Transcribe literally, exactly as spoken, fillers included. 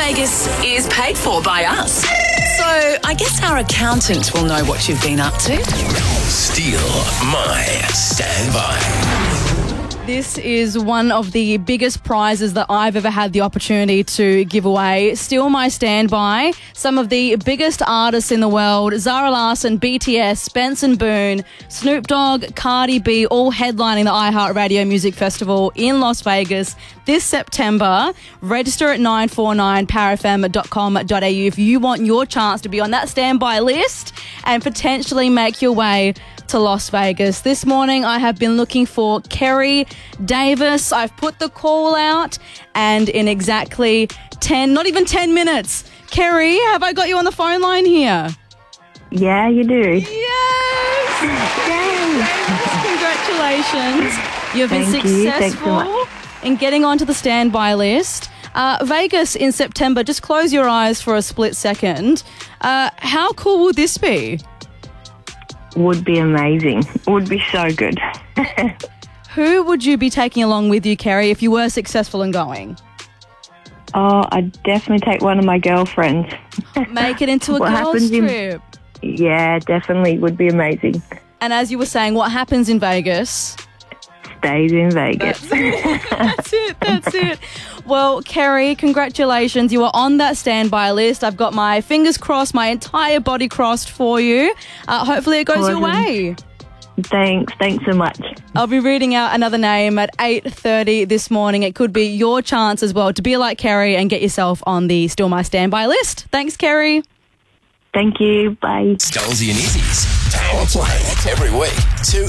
Vegas is paid for by us. So I guess our accountant will know what you've been up to. Steal My Standby. This is one of the biggest prizes that I've ever had the opportunity to give away. Steal My Standby. Some of the biggest artists in the world, Zara Larsson, B T S, Benson Boone, Snoop Dogg, Cardi B, all headlining the iHeartRadio Music Festival in Las Vegas this September. Register at nine four nine power f m dot com dot a u if you want your chance to be on that standby list and potentially make your way to Las Vegas. This morning I have been looking for Kerry Davis. I've put the call out and in exactly ten, not even ten minutes. Kerry, have I got you on the phone line here? Yeah, you do. Yes! Congratulations. You've been Thank you. Thanks so successful much. in getting onto the standby list. Uh, Vegas in September, just close your eyes for a split second. Uh, how cool would this be? Would be amazing. Would be so good. Who would you be taking along with you, Kerry, if you were successful in going? Oh, I'd definitely take one of my girlfriends. Make it into a What girls' happens in- trip. Yeah, definitely would be amazing. And as you were saying, what happens in Vegas? Stays in Vegas. That's it, that's it. Well, Kerry, congratulations. You are on that standby list. I've got my fingers crossed, my entire body crossed for you. Uh, hopefully it goes your Awesome. way. Thanks. Thanks so much. I'll be reading out another name at eight thirty this morning. It could be your chance as well to be like Kerry and get yourself on the Still My Standby list. Thanks, Kerry. Thank you. Bye. Skulls and Izzy's Power Play every week, two